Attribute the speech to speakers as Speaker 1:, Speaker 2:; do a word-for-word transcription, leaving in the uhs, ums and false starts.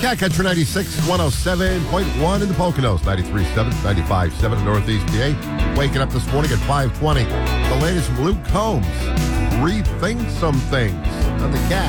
Speaker 1: Cat Country ninety-six, one oh seven point one in the Poconos, ninety-three point seven, ninety-five point seven in Northeast P A. Waking up this morning at five twenty. The latest from Luke Combs. Rethink some things on the Cat.